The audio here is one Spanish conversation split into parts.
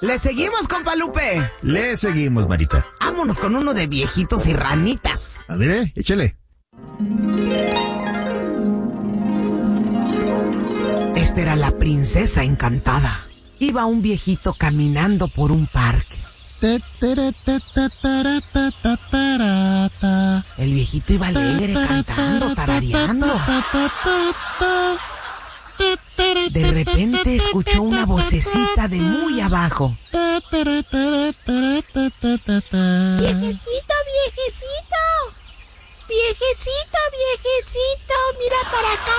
¿Le seguimos, compa Lupe? Le seguimos, Marita. Vámonos con uno de viejitos y ranitas. A ver, échale. Esta era la princesa encantada. Iba un viejito caminando por un parque. El viejito iba alegre, cantando, tarareando. De repente escuchó una vocecita de muy abajo. Viejecito, viejecito. Viejecito, viejecito. Mira para acá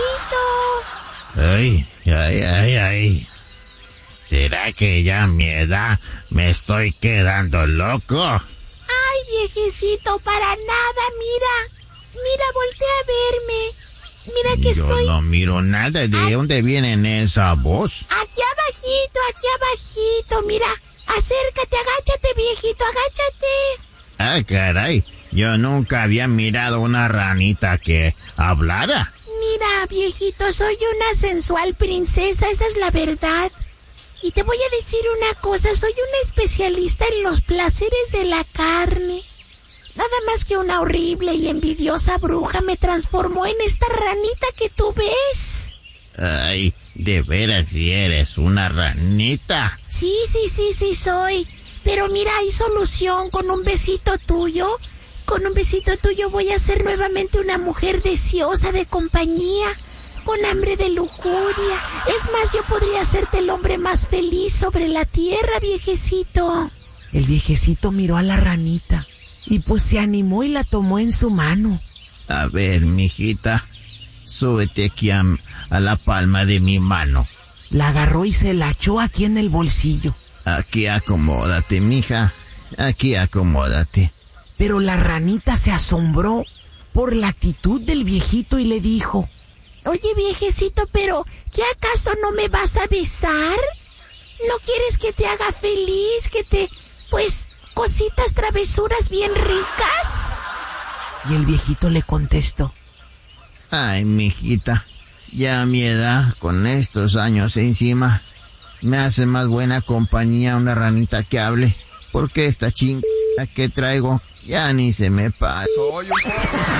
bajito. Ay. ¿Será que ya a mi edad me estoy quedando loco? Ay, viejecito, para nada, mira, voltea a verme. Mira que Yo soy... no miro nada. ¿De dónde viene esa voz? Aquí abajito, mira. Acércate, agáchate, viejito, agáchate. Ah, caray. Yo nunca había mirado una ranita que hablara. Mira, viejito, soy una sensual princesa, esa es la verdad. Y te voy a decir una cosa, soy una especialista en los placeres de la carne. Nada más que una horrible y envidiosa bruja me transformó en esta ranita que tú ves. Ay, de veras si eres una ranita. Sí soy. Pero mira, hay solución con un besito tuyo. Con un besito tuyo voy a ser nuevamente una mujer deseosa de compañía, con hambre de lujuria. Es más, yo podría hacerte el hombre más feliz sobre la tierra, viejecito. El viejecito miró a la ranita y pues se animó y la tomó en su mano. A ver, mijita, súbete aquí a la palma de mi mano. La agarró y se la echó aquí en el bolsillo. Aquí acomódate, mija. Aquí acomódate. Pero la ranita se asombró por la actitud del viejito y le dijo: Oye, viejecito, pero ¿qué acaso no me vas a besar? ¿No quieres que te haga feliz, que te, cositas, travesuras bien ricas? Y el viejito le contestó: Ay, mijita, ya a mi edad, con estos años encima, me hace más buena compañía una ranita que hable, porque esta chingada que traigo ya ni se me pasa.